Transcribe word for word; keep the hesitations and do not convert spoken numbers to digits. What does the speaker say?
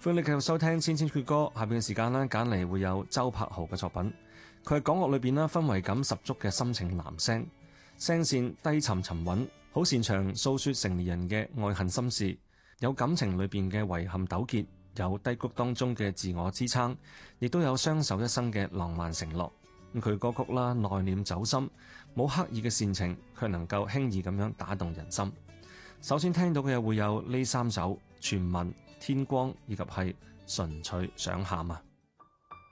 歡迎你繼續收聽《千千闕歌》，下邊嘅時間咧揀嚟會有周柏豪嘅作品。佢係港樂裏邊咧氛圍感十足嘅深情男聲，聲線低沉沉穩，好擅長訴說成年人嘅愛恨心事，有感情裏邊嘅遺憾糾結，有低谷當中嘅自我支撐，亦都有相守一生嘅浪漫承諾。咁佢歌曲啦內斂走心，冇刻意嘅煽情，卻能夠輕易咁樣打動人心。首先聽到嘅會有呢三首《傳聞》、《天光》以及係《純粹想喊》啊。